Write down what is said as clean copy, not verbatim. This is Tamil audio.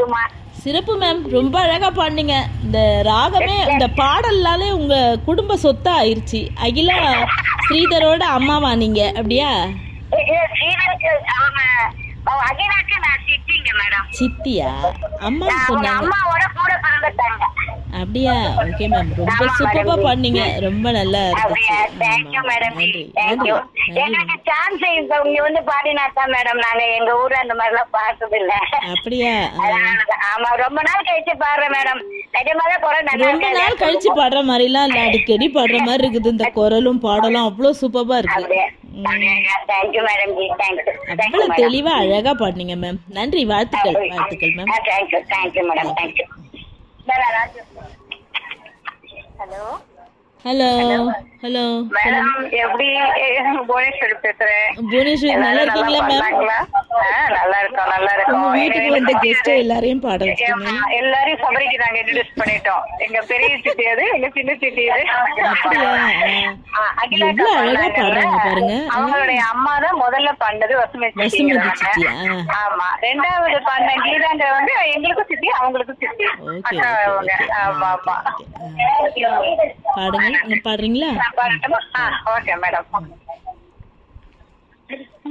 சும்மா. சிறப்பு மேம், ரொம்ப அழகா பாடுனீங்க. இந்த ராகமே இந்த பாடல்னாலே உங்க குடும்ப சொத்தா ஆயிருச்சு. அகிலா ஸ்ரீதரோட அம்மாவா நீங்க, அப்படியா? ஸ்ரீதருக்கு அவங்க அகிலாக்கு நான் சித்திங்க மேடம். சித்தியா? அம்மா சொன்னாங்க. அம்மாவோட கூட பிறந்துட்டாங்க. அப்படியா? ஓகே மேம், ரொம்ப சூப்பரா பாடுனீங்க. ரொம்ப நல்லா இருந்துச்சு. Thank you madam. நன்றி தேங்க்யூ. எங்களுக்கு சான்ஸ் இங்க வந்து பாடினாதான் மேடம். நாங்க எங்க ஊர்ல அந்த மாதிரி எல்லாம் பார்த்தது இல்ல. அப்படியா? ஆமா, ரொம்ப நாள் கழிச்சு பாடுறேன் மேடம். நிஜமாதான் குரல் நல்லா ரொம்ப நாள் கழிச்சு பாடுற மாதிரி எல்லாம் இல்ல, அடிக்கடி பாடுற மாதிரி இருக்குது. இந்த குரலும் பாடலும் அவ்வளவு சூப்பரா இருக்கு. Thank you madam. அவ்வளவு தெளிவா அழகா பாடுனீங்க மேம். நன்றி, வாழ்த்துக்கள். வாழ்த்துக்கள் ma'am. Thank you madam. Thank you. Hello hello hello madam, எப்படி? புவனேஸ்வரி பேசுறேன். புவனேஸ்வரி, நல்லா இருக்கீங்களா மேம்? நல்லா இருக்கோம், நல்லா இருக்கோம். உங்க வீட்டுக்கு வந்த கெஸ்ட் எல்லாரையும் பாட வச்சிட்டீங்க. எல்லாரையும் சபரிக்கு நாங்க இன்ட்ரோடியூஸ் பண்ணிட்டோம். எங்க பெரிய சித்தி அது, எங்க சின்ன சித்தி இது. அப்படியா? எவ்வளவு அழகா பாடுறாங்க பாருங்க. அவங்களுடைய அம்மா தான் முதல்ல பாண்டது வசுமதி சித்தி. ஆமா, ரெண்டாவது பாடின கீதாங்க வந்து எங்களுக்கும் சித்தி, அவங்களுக்கும் சித்தி. ஓகே, ஆமா ஆமா. பாடுங்க. பாடுறீங்களா? பாடட்டுமா? Okay madam.